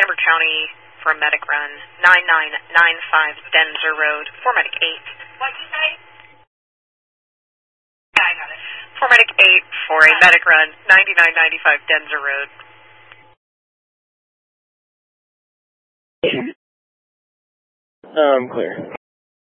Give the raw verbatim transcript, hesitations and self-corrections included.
Weber County for a medic run, nine nine nine five Denzer Road, four medic eight. What'd you say? Yeah, I got it. four medic eight for a medic run, ninety-nine ninety-five Denzer Road. Um, clear.